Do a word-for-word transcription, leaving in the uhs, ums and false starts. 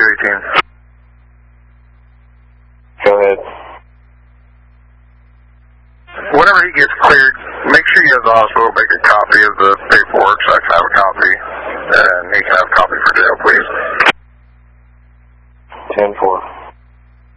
eighteen. Go ahead. Whenever he gets cleared, make sure you have the hospital make a copy of the paperwork so I can have a copy, and he can have a copy for jail, please. ten four.